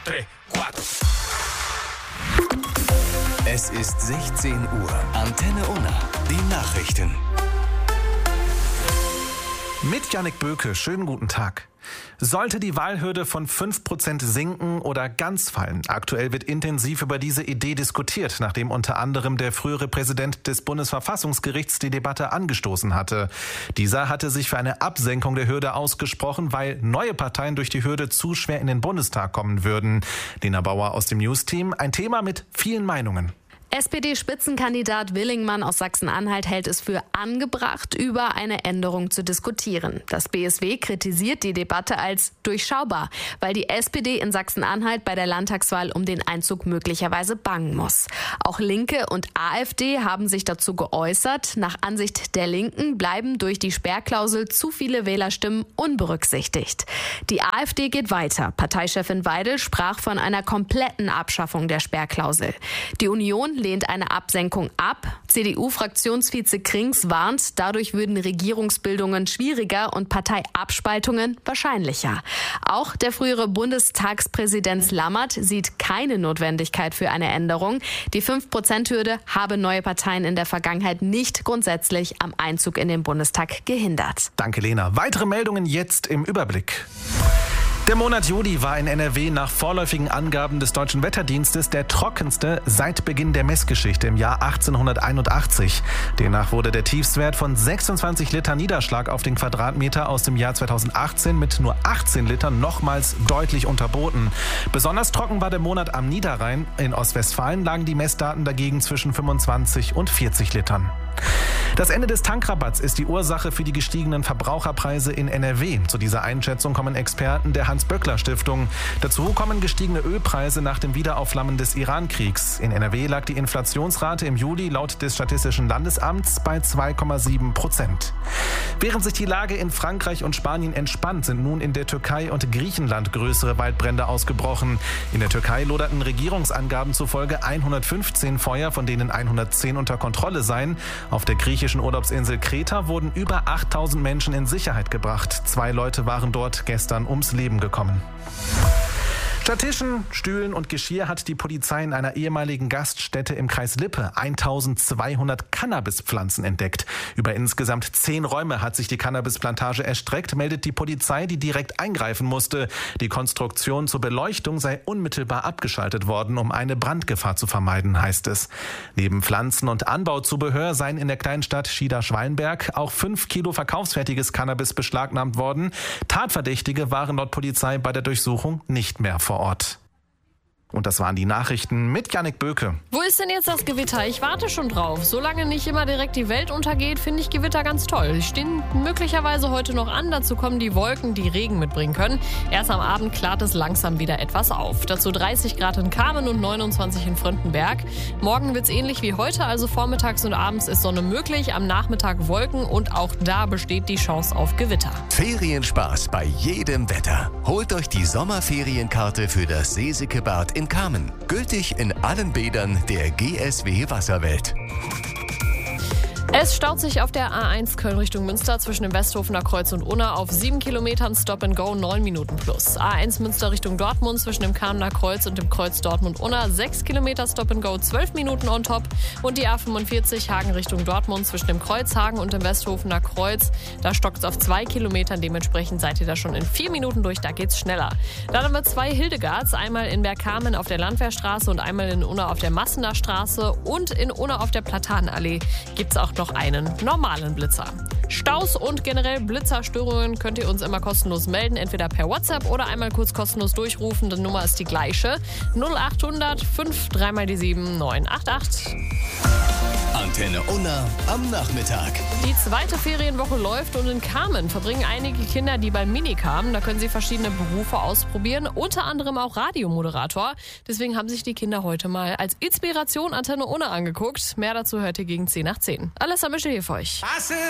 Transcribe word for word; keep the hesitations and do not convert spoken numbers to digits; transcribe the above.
tres, cuatro. Es ist sechzehn Uhr. Antenne Unna. Die Nachrichten. Mit Jannik Böke, schönen guten Tag. Sollte die Wahlhürde von fünf Prozent sinken oder ganz fallen? Aktuell wird intensiv über diese Idee diskutiert, nachdem unter anderem der frühere Präsident des Bundesverfassungsgerichts die Debatte angestoßen hatte. Dieser hatte sich für eine Absenkung der Hürde ausgesprochen, weil neue Parteien durch die Hürde zu schwer in den Bundestag kommen würden. Lena Bauer aus dem News-Team, ein Thema mit vielen Meinungen. S P D-Spitzenkandidat Willingmann aus Sachsen-Anhalt hält es für angebracht, über eine Änderung zu diskutieren. Das B S W kritisiert die Debatte als durchschaubar, weil die S P D in Sachsen-Anhalt bei der Landtagswahl um den Einzug möglicherweise bangen muss. Auch Linke und A f D haben sich dazu geäußert. Nach Ansicht der Linken bleiben durch die Sperrklausel zu viele Wählerstimmen unberücksichtigt. Die A f D geht weiter. Parteichefin Weidel sprach von einer kompletten Abschaffung der Sperrklausel. Die Union lehnt eine Absenkung ab. C D U-Fraktionsvize Krings warnt, dadurch würden Regierungsbildungen schwieriger und Parteiabspaltungen wahrscheinlicher. Auch der frühere Bundestagspräsident Lammert sieht keine Notwendigkeit für eine Änderung. Die fünf Prozent Hürde habe neue Parteien in der Vergangenheit nicht grundsätzlich am Einzug in den Bundestag gehindert. Danke, Lena. Weitere Meldungen jetzt im Überblick. Der Monat Juli war in N R W nach vorläufigen Angaben des Deutschen Wetterdienstes der trockenste seit Beginn der Messgeschichte im Jahr achtzehnhunderteinundachtzig. Demnach wurde der Tiefstwert von sechsundzwanzig Liter Niederschlag auf den Quadratmeter aus dem Jahr zweitausendachtzehn mit nur achtzehn Litern nochmals deutlich unterboten. Besonders trocken war der Monat am Niederrhein. In Ostwestfalen lagen die Messdaten dagegen zwischen fünfundzwanzig und vierzig Litern. Das Ende des Tankrabatts ist die Ursache für die gestiegenen Verbraucherpreise in N R W. Zu dieser Einschätzung kommen Experten der Hans-Böckler-Stiftung. Dazu kommen gestiegene Ölpreise nach dem Wiederaufflammen des Iran-Kriegs. In N R W lag die Inflationsrate im Juli laut des Statistischen Landesamts bei zwei Komma sieben Prozent. Während sich die Lage in Frankreich und Spanien entspannt, sind nun in der Türkei und Griechenland größere Waldbrände ausgebrochen. In der Türkei loderten Regierungsangaben zufolge hundertfünfzehn Feuer, von denen hundertzehn unter Kontrolle seien. Auf der griechischen Urlaubsinsel Kreta wurden über achttausend Menschen in Sicherheit gebracht. Zwei Leute waren dort gestern ums Leben gekommen. Statt Tischen, Stühlen und Geschirr hat die Polizei in einer ehemaligen Gaststätte im Kreis Lippe eintausendzweihundert Cannabispflanzen entdeckt. Über insgesamt zehn Räume hat sich die Cannabisplantage erstreckt, meldet die Polizei, die direkt eingreifen musste. Die Konstruktion zur Beleuchtung sei unmittelbar abgeschaltet worden, um eine Brandgefahr zu vermeiden, heißt es. Neben Pflanzen- und Anbauzubehör seien in der Kleinstadt Schieder-Schwallenberg auch fünf Kilo verkaufsfertiges Cannabis beschlagnahmt worden. Tatverdächtige waren laut Polizei bei der Durchsuchung nicht mehr vor Ort. Und das waren die Nachrichten mit Jannik Böke. Wo ist denn jetzt das Gewitter? Ich warte schon drauf. Solange nicht immer direkt die Welt untergeht, finde ich Gewitter ganz toll. Die stehen möglicherweise heute noch an. Dazu kommen die Wolken, die Regen mitbringen können. Erst am Abend klart es langsam wieder etwas auf. Dazu dreißig Grad in Kamen und neunundzwanzig in Fröndenberg. Morgen wird es ähnlich wie heute, also vormittags und abends ist Sonne möglich. Am Nachmittag Wolken und auch da besteht die Chance auf Gewitter. Ferienspaß bei jedem Wetter. Holt euch die Sommerferienkarte für das Seeseke Bad in Kamen. Gültig in allen Bädern der G S W Wasserwelt. Es staut sich auf der A eins Köln Richtung Münster zwischen dem Westhofener Kreuz und Unna auf sieben Kilometern Stop and Go, neun Minuten plus. A eins Münster Richtung Dortmund zwischen dem Kamener Kreuz und dem Kreuz Dortmund-Unna, sechs Kilometer Stop and Go, zwölf Minuten on top. Und die A fünfundvierzig Hagen Richtung Dortmund zwischen dem Kreuz Hagen und dem Westhofener Kreuz. Da stockt es auf zwei Kilometern, dementsprechend seid ihr da schon in vier Minuten durch, da geht's schneller. Dann haben wir zwei Hildegards, einmal in Bergkamen auf der Landwehrstraße und einmal in Unna auf der Massener Straße. Und in Unna auf der Platanenallee gibt's auch noch einen normalen Blitzer. Staus und generell Blitzerstörungen könnt ihr uns immer kostenlos melden, entweder per WhatsApp oder einmal kurz kostenlos durchrufen. Die Nummer ist die gleiche. null achthundert fünf drei mal die sieben neun acht acht. Antenne Unna am Nachmittag. Die zweite Ferienwoche läuft und in Kamen verbringen einige Kinder die beim Minikamen. Da können sie verschiedene Berufe ausprobieren, unter anderem auch Radiomoderator. Deswegen haben sich die Kinder heute mal als Inspiration Antenne Unna angeguckt. Mehr dazu hört ihr gegen zehn nach zehn. Alessa Mische hier für euch.